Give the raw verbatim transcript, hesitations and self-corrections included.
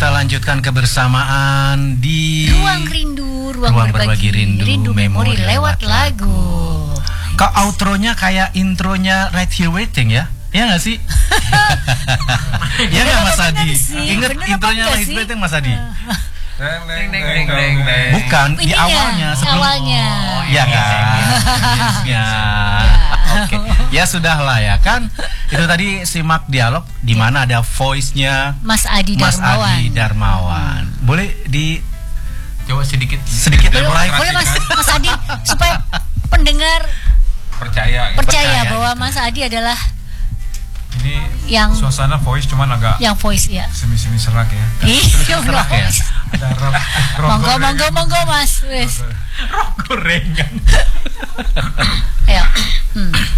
kita lanjutkan kebersamaan di Ruang Rindu, Ruang, Ruang Berbagi, Berbagi Rindu, Rindu Memori lewat lagu. Kok outronya kayak intronya Right Here Waiting ya? Iya gak sih? Iya gak Mas Adi? Ingat intronya Right Here Waiting Mas Adi? Deng, deng, deng, deng, deng, deng. Bukan, di Ininya, awalnya sebelum awalnya. Oh, iya kan? Ya. Oke. Ya sudahlah ya kan. Itu tadi simak dialog di mana ada voice-nya Mas Adi Mas Darmawan. Adi Darmawan. Boleh di Coba sedikit sedikit Boleh, mulai boleh Mas, Mas Adi supaya pendengar percaya. percaya, Percaya. bahwa Mas Adi adalah Ini yang suasana voice cuman agak yang voice ya. semi-semi serak ya. Iya, serak ya? Ada rock, rock Monggo, goreng. monggo, monggo Mas. Wes. gorengan. Ayo. Hmm.